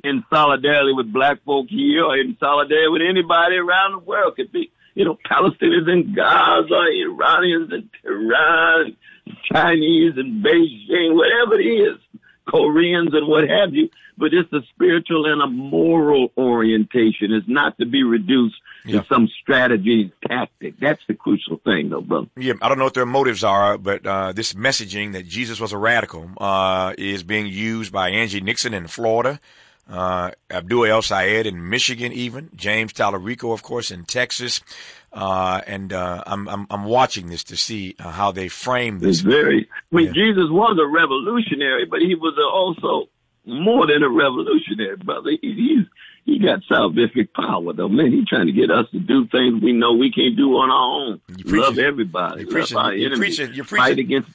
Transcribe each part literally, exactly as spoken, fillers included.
in solidarity with black folk here or in solidarity with anybody around the world. Could be, you know, Palestinians in Gaza, Iranians in Tehran, Chinese in Beijing, whatever it is, Koreans and what have you. But it's a spiritual and a moral orientation. It's not to be reduced yeah. to some strategy tactic. That's the crucial thing, though, brother. Yeah, I don't know what their motives are, but uh, this messaging that Jesus was a radical uh, is being used by Angie Nixon in Florida, uh, Abdul El Sayed in Michigan, even James Tallarico, of course, in Texas. Uh, and, uh, I'm, I'm, I'm watching this to see uh, how they frame this. It's very, I mean, yeah. Jesus was a revolutionary, but he was also more than a revolutionary, brother. He, he's, he got salvific power, though, man. He's trying to get us to do things we know we can't do on our own. Preaching, Love everybody. You're preaching, Love our you're enemies. preaching, you're preaching. Fight against.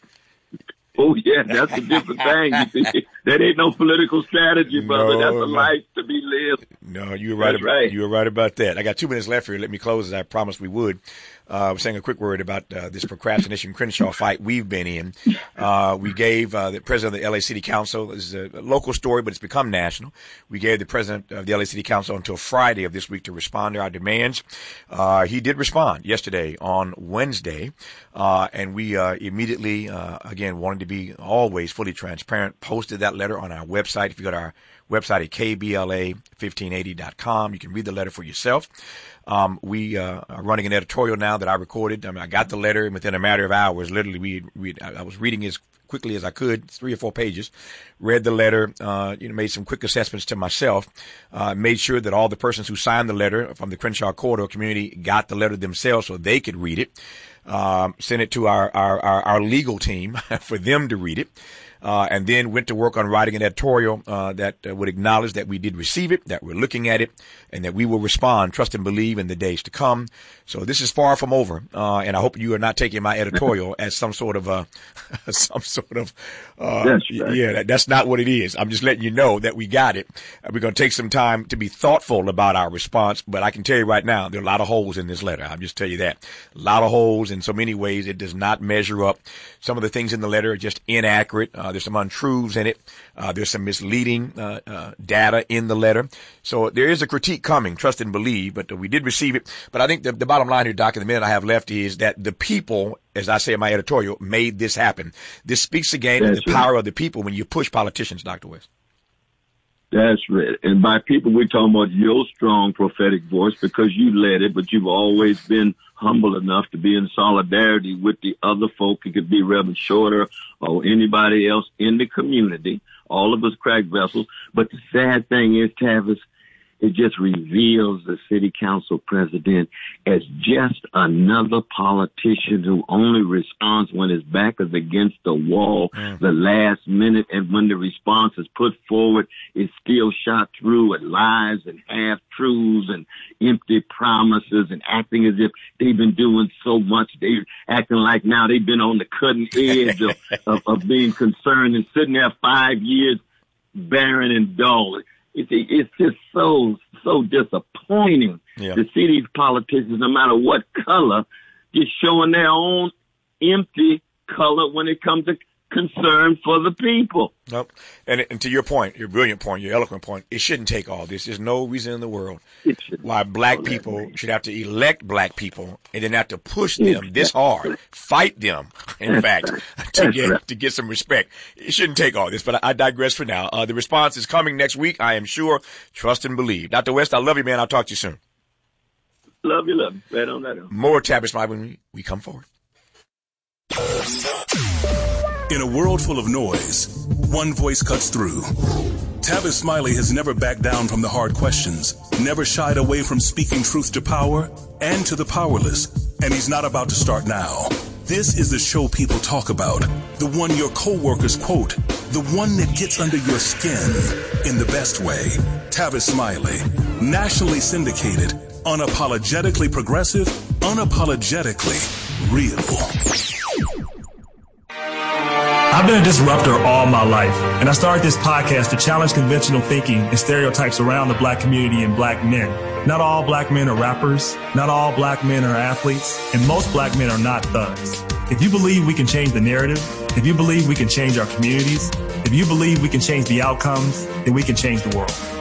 Oh, yeah, that's a different thing. That ain't no political strategy, brother. No, that's a no. life to be lived. No, you were right. That's about, right. You were right about that. I got two minutes left here. Let me close as I promised we would. Uh, I was saying a quick word about uh, this procrastination Crenshaw fight we've been in. Uh, we gave uh, the president of the L A City Council, this is a local story, but it's become national. We gave the president of the L A City Council until Friday of this week to respond to our demands. Uh, he did respond yesterday on Wednesday, uh, and we uh, immediately, uh, again, wanted to be always fully transparent, posted that letter on our website. If you go to our website at K B L A fifteen eighty dot com, you can read the letter for yourself. Um, we, uh, are running an editorial now that I recorded. I mean, I got the letter and within a matter of hours. Literally, we, we, I was reading as quickly as I could, three or four pages, read the letter, uh, you know, made some quick assessments to myself, uh, made sure that all the persons who signed the letter from the Crenshaw Corridor community got the letter themselves so they could read it. Um, sent it to our, our, our, our legal team for them to read it. Uh, and then went to work on writing an editorial uh, that uh, would acknowledge that we did receive it, that we're looking at it, and that we will respond, trust and believe in the days to come. So this is far from over, uh, and I hope you are not taking my editorial as some sort of uh some sort of uh that's right. yeah. That, that's not what it is. I'm just letting you know that we got it. We're going to take some time to be thoughtful about our response, but I can tell you right now there are a lot of holes in this letter. I'll just tell you that, a lot of holes in so many ways. It does not measure up. Some of the things in the letter are just inaccurate. Uh, there's some untruths in it. Uh, there's some misleading uh, uh, data in the letter. So there is a critique coming, trust and believe, but uh, we did receive it. But I think the, the bottom line here, Doc, in the minute I have left is that the people, as I say in my editorial, made this happen. This speaks again to the right. power of the people when you push politicians, Doctor West. That's right. And by people, we're talking about your strong prophetic voice because you led it, but you've always been humble enough to be in solidarity with the other folk. It could be Reverend Shorter or anybody else in the community. All of us crack vessels. But the sad thing is, Tavis, it just reveals the city council president as just another politician who only responds when his back is against the wall, mm. the last minute, and when the response is put forward, it's still shot through with lies and half-truths and empty promises and acting as if they've been doing so much. They're acting like now they've been on the cutting edge of, of, of being concerned and sitting there five years barren and dull. It's, it's just so, so disappointing yeah. to see these politicians, no matter what color, just showing their own empty color when it comes to concern for the people. Nope. And, and to your point, your brilliant point, your eloquent point, it shouldn't take all this. There's no reason in the world why black people should have to elect black people and then have to push them this hard, fight them, in fact, to get to get some respect. It shouldn't take all this, but I, I digress for now. Uh, the response is coming next week, I am sure. Trust and believe. Doctor West, I love you, man. I'll talk to you soon. Love you, love you. Right on, right on. More Tavis Smiley when we, we come forward. In a world full of noise, one voice cuts through. Tavis Smiley has never backed down from the hard questions, never shied away from speaking truth to power and to the powerless, and he's not about to start now. This is the show people talk about, the one your coworkers quote, the one that gets under your skin in the best way. Tavis Smiley, nationally syndicated, unapologetically progressive, unapologetically real. I've been a disruptor all my life, and I started this podcast to challenge conventional thinking and stereotypes around the black community and black men. Not all black men are rappers, not all black men are athletes, and most black men are not thugs. If you believe we can change the narrative, if you believe we can change our communities, if you believe we can change the outcomes, then we can change the world.